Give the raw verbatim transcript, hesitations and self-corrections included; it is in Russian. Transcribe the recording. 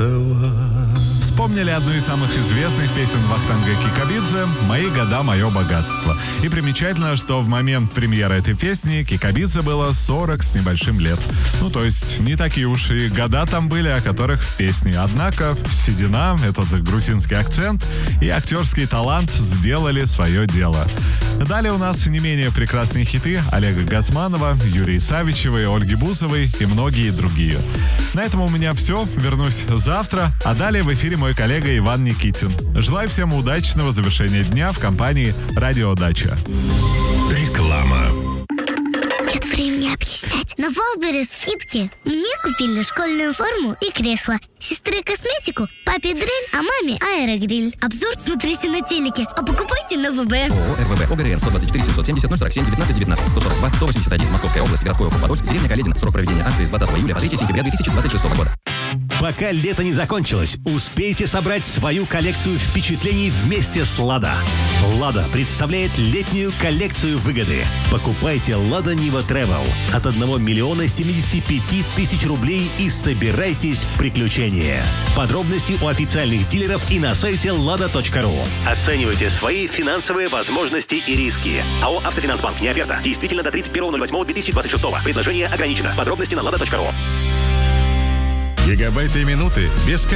этого. Вспомнили одну из самых известных песен Вахтанга Кикабидзе «Мои года, мое богатство». И примечательно, что в момент премьеры этой песни Кикабидзе было сорок с небольшим лет. Ну, то есть не такие уж и года там были, о которых в песне. Однако седина, этот грузинский акцент и актерский талант сделали свое дело. Далее у нас не менее прекрасные хиты Олега Гацманова, Юрия Савичева, Ольги Бузовой и многие другие. На этом у меня все. Вернусь завтра. А далее в эфире мой коллега Иван Никитин. Желаю всем удачного завершения дня в компании «Радио Дача». Реклама. Нет времени объяснять. На Валбере скидки. Мне купили школьную форму и кресло. Сестре косметику, папе дрель, а маме аэрогриль. Обзор смотрите на телеке, а покупайте на ВБ. ООО РВБ ОГРН сто двадцать четыре семьсот семьдесят ноль сорок семь девятнадцать девятнадцать сто сорок два сто восемьдесят один Московская область, городской округ Подольск, деревня Каледина. Срок проведения акции с двадцатого июля по третьего сентября две тысячи двадцать шестого года. Пока лето не закончилось, успейте собрать свою коллекцию впечатлений вместе с «Лада». «Лада» представляет летнюю коллекцию выгоды. Покупайте «Лада Нива Travel» от одного миллиона семидесяти пяти тысяч рублей и собирайтесь в приключения. Подробности у официальных дилеров и на сайте лада точка ру. Оценивайте свои финансовые возможности и риски. АО «Автофинансбанк». Не оферта. Действительно до тридцать первого ноль восьмого две тысячи двадцать шестого. Предложение ограничено. Подробности на лада точка ру. Гигабайты и минуты без